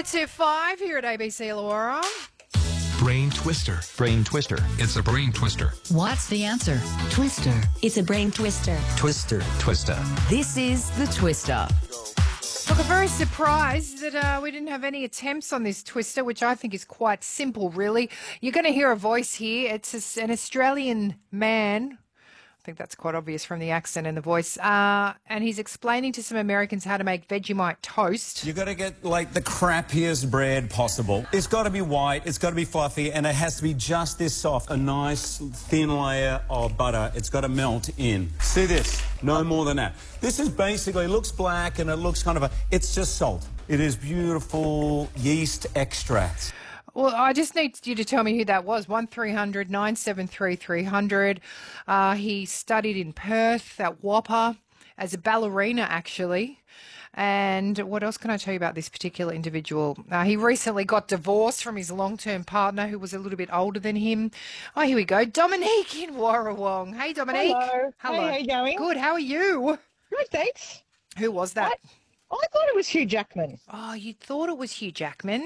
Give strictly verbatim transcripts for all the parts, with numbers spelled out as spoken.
to five here at A B C Illawarra. Brain Twister. Brain Twister. It's a brain twister. What's the answer? Twister. It's a brain twister. Twister. Twister. This is the Twister. Look, I'm very surprised that uh, we didn't have any attempts on this twister, which I think is quite simple, really. You're going to hear a voice here. It's a, an Australian man. I think that's quite obvious from the accent and the voice. Uh, and he's explaining to some Americans how to make Vegemite toast. You got to get like the crappiest bread possible. It's got to be white, it's got to be fluffy, and it has to be just this soft. A nice thin layer of butter. It's got to melt in. See this? No more than that. This is basically, it looks black and it looks kind of a, it's just salt. It is beautiful yeast extract. Well, I just need you to tell me who that was. one three hundred nine seven three three hundred. Uh, he studied in Perth at Whopper as a ballerina, actually. And what else can I tell you about this particular individual? Uh, he recently got divorced from his long-term partner, who was a little bit older than him. Oh, here we go. Dominique in Warrawong. Hey, Dominique. Hello. Hello. Hey, how you going? Good. How are you? Good, thanks. Who was that? I, I thought it was Hugh Jackman. Oh, you thought it was Hugh Jackman?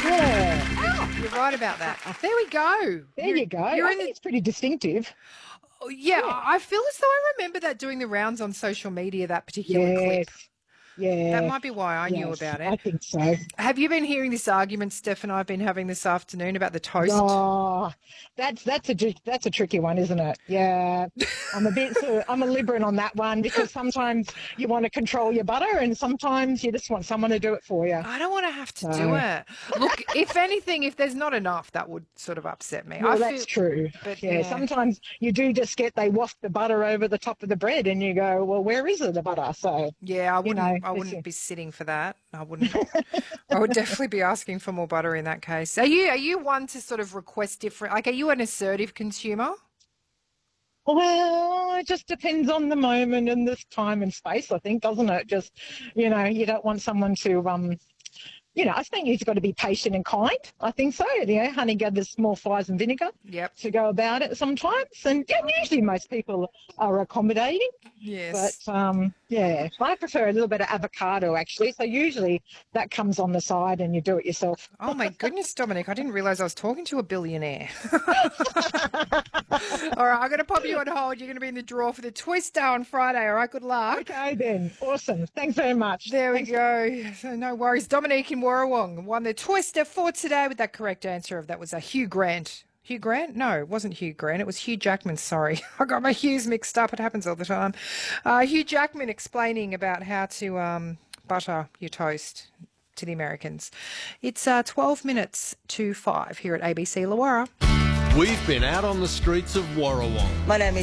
Yeah. Oh, you're right about that. There we go. There You're- you go. You're I in think the it's pretty distinctive. Oh, yeah, I feel as though I remember that doing the rounds on social media, that particular Yes. clip. Yeah. That might be why I knew Yes, about I it. think so. Have you been hearing this argument Steph and I have been having this afternoon about the toast? Oh, that's that's a tri- that's a tricky one, isn't it? Yeah, I'm a bit sort of, I'm a liberal on that one because sometimes you want to control your butter and sometimes you just want someone to do it for you. I don't want to have to do No. it. Look, if anything, if there's not enough, that would sort of upset me. Well, I that's feel, true. but yeah, yeah. sometimes you do just get they waft the butter over the top of the bread, and you go, "Well, where is it, the butter?" So Yeah, I wouldn't. know, I it's wouldn't a- be sitting for that. I wouldn't. I would definitely be asking for more butter in that case. Are you? Are you one to sort of request different? Like, are you an assertive consumer? Well, it just depends on the moment and this time and space, I think, doesn't it? Just, you know, you don't want someone to, um, you know, I think you've got to be patient and kind. I think so. You know, honey gathers small fires and vinegar Yep. to go about it sometimes. And yeah, usually most people are accommodating. Yes. But, um, yeah, I prefer a little bit of avocado, actually. So usually that comes on the side and you do it yourself. Oh, my goodness, Dominic, I didn't realise I was talking to a billionaire. All right, I'm going to pop you on hold. You're going to be in the draw for the Twister on Friday. All right, good luck. Okay, then. Awesome. Thanks very much. There we Thanks. go. So no worries. Dominique in Warrawong won the Twister for today with that correct answer of that was a Hugh Grant. Hugh Grant? No, it wasn't Hugh Grant. It was Hugh Jackman. Sorry. I got my Hughes mixed up. It happens all the time. Uh, Hugh Jackman explaining about how to um, butter your toast to the Americans. It's uh, twelve minutes to five here at A B C Illawarra. We've been out on the streets of Warrawong. My name is